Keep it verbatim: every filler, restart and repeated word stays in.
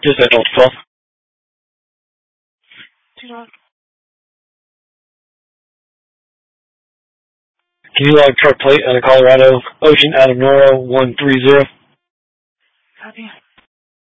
Just at North twelve. Can you log truck plate out of Colorado Ocean out of Noro one three zero? Copy.